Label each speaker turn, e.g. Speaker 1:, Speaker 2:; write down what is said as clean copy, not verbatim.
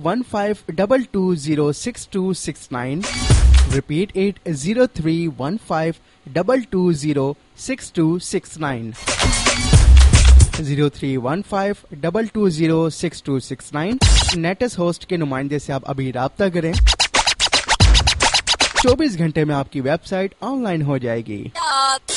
Speaker 1: 0315220629. Repeat it, 0315220629. 0315220629. Nets host के नुमाइंदे से आप अभी राब्ता करें। 24 घंटे में आपकी वेबसाइट ऑनलाइन हो जाएगी।